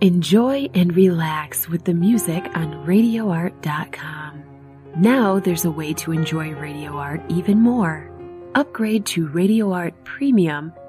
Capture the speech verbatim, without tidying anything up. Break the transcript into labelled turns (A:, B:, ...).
A: Enjoy and relax with the music on radio art dot com. Now there's a way to enjoy Radio Art even more. Upgrade to Radio Art Premium